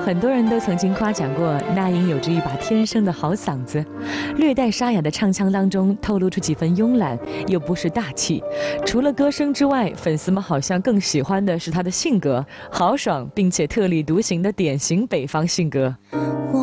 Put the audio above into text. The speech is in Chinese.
很多人都曾经夸奖过那英有着一把天生的好嗓子，略带沙哑的唱腔当中透露出几分慵懒，又不失大气。除了歌声之外，粉丝们好像更喜欢的是她的性格，豪爽并且特立独行的典型北方性格。 我